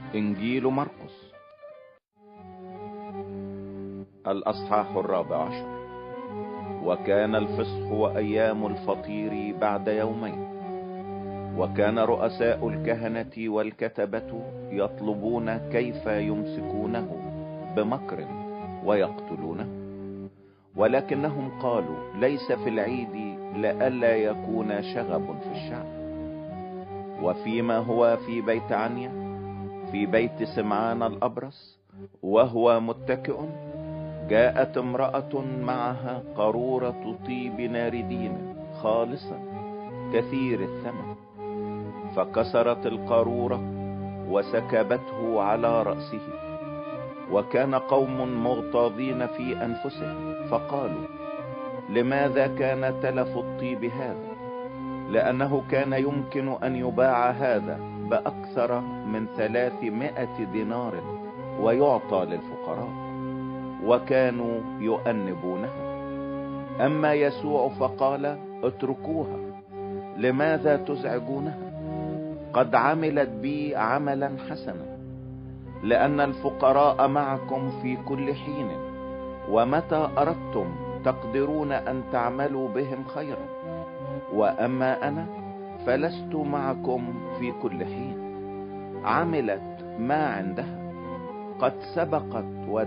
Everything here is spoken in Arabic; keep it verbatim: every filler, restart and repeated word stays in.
إنجيل مرقس الأصحاح الرابع عشر. وكان الفصح وأيام الفطير بعد يومين، وكان رؤساء الكهنة والكتبة يطلبون كيف يمسكونه بمكر ويقتلونه، ولكنهم قالوا ليس في العيد لئلا يكون شغب في الشعب. وفيما هو في بيت عنيا في بيت سمعان الأبرص وهو متكئ، جاءت امرأة معها قارورة طيب ناردين خالصا كثير الثمن، فكسرت القارورة وسكبته على رأسه. وكان قوم مغتاظين في أنفسهم فقالوا لماذا كان تلف الطيب هذا؟ لأنه كان يمكن أن يباع هذا بأكثر من ثلاثمائة دينار ويعطى للفقراء. وكانوا يؤنبونها. أما يسوع فقال اتركوها، لماذا تزعجونها؟ قد عملت بي عملا حسنا، لأن الفقراء معكم في كل حين، ومتى أردتم تقدرون أن تعملوا بهم خيرا، وأما أنا فلست معكم في كل حين. عملت ما عندها، قد سبقت